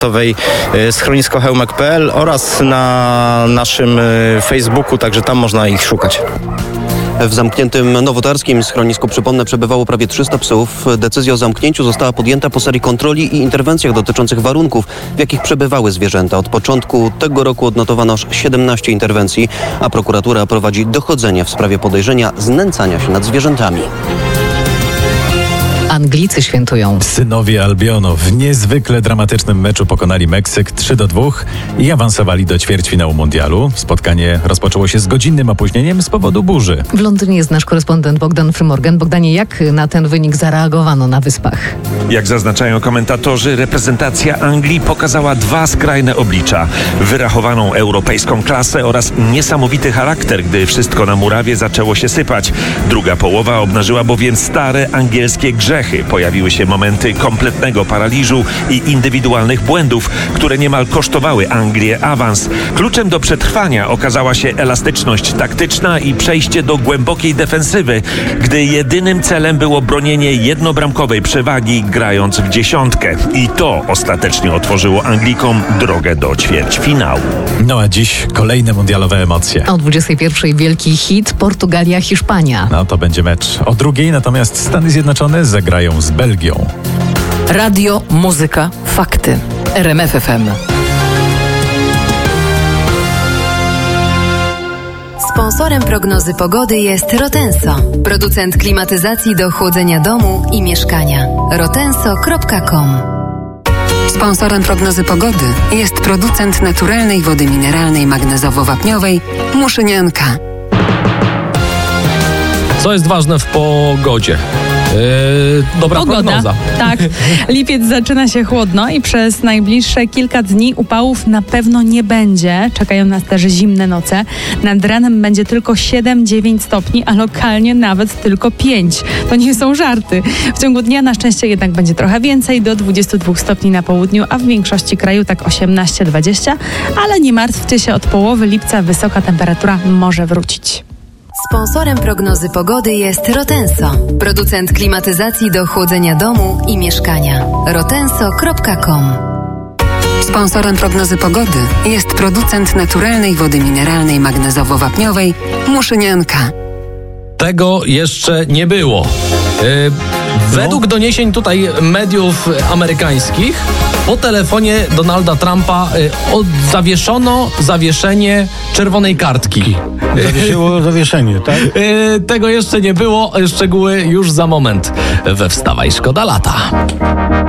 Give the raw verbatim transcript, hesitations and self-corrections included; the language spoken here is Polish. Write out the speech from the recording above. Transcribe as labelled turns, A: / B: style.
A: schronisko hełmek kropka p l oraz na naszym Facebooku, także tam można ich szukać.
B: W zamkniętym nowotarskim schronisku, przypomnę, przebywało prawie trzysta psów. Decyzja o zamknięciu została podjęta po serii kontroli i interwencjach dotyczących warunków, w jakich przebywały zwierzęta. Od początku tego roku odnotowano aż siedemnaście interwencji, a prokuratura prowadzi dochodzenie w sprawie podejrzenia znęcania się nad zwierzętami.
C: Anglicy świętują.
D: Synowie Albionu w niezwykle dramatycznym meczu pokonali Meksyk trzy do dwóch i awansowali do ćwierćfinału mundialu. Spotkanie rozpoczęło się z godzinnym opóźnieniem z powodu burzy.
C: W Londynie jest nasz korespondent Bogdan Frymorgan. Bogdanie, jak na ten wynik zareagowano na Wyspach?
E: Jak zaznaczają komentatorzy, reprezentacja Anglii pokazała dwa skrajne oblicza. Wyrachowaną europejską klasę oraz niesamowity charakter, gdy wszystko na murawie zaczęło się sypać. Druga połowa obnażyła bowiem stare angielskie grzechy. Pojawiły się momenty kompletnego paraliżu i indywidualnych błędów, które niemal kosztowały Anglię awans. Kluczem do przetrwania okazała się elastyczność taktyczna i przejście do głębokiej defensywy, gdy jedynym celem było bronienie jednobramkowej przewagi, grając w dziesiątkę. I to ostatecznie otworzyło Anglikom drogę do ćwierćfinału.
D: No a dziś kolejne mundialowe emocje.
C: O dwudziestej pierwszej wielki hit Portugalia-Hiszpania.
D: No to będzie mecz o drugiej, natomiast Stany Zjednoczone zagrają z Belgią.
F: Radio, muzyka, fakty. R M F F M.
G: Sponsorem prognozy pogody jest Rotenso, producent klimatyzacji do chłodzenia domu i mieszkania. rotenso kropka com. Sponsorem prognozy pogody jest producent naturalnej wody mineralnej magnezowo-wapniowej Muszynianka.
H: Co jest ważne w pogodzie? Yy, dobra
I: Pogoda.
H: prognoza.
I: Tak, lipiec zaczyna się chłodno i przez najbliższe kilka dni upałów na pewno nie będzie. Czekają nas też zimne noce. Nad ranem będzie tylko siedem dziewięć stopni, a lokalnie nawet tylko pięć. To nie są żarty. W ciągu dnia na szczęście jednak będzie trochę więcej, do dwudziestu dwóch stopni na południu, a w większości kraju tak osiemnaście dwadzieścia, ale nie martwcie się, od połowy lipca wysoka temperatura może wrócić.
G: Sponsorem prognozy pogody jest Rotenso, producent klimatyzacji do chłodzenia domu i mieszkania. rotenso kropka com. Sponsorem prognozy pogody jest producent naturalnej wody mineralnej magnezowo-wapniowej Muszynianka.
H: Tego jeszcze nie było. Yy, według doniesień tutaj mediów amerykańskich po telefonie Donalda Trumpa yy, od, zawieszono zawieszenie czerwonej kartki.
J: Zawiesiło zawieszenie, tak?
H: Yy, tego jeszcze nie było. Szczegóły już za moment we Wstawaj, szkoda lata.